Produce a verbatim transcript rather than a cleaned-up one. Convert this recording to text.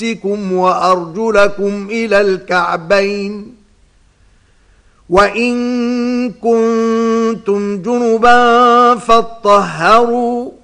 رؤوسكم وأرجلكم إلى الكعبين وإن كنتم جنبا فاطهروا